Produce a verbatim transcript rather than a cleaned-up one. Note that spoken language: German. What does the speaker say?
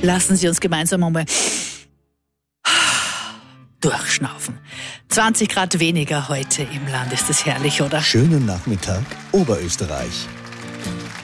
Lassen Sie uns gemeinsam einmal durchschnaufen. zwanzig Grad weniger heute im Land. Ist das herrlich, oder? Schönen Nachmittag, Oberösterreich.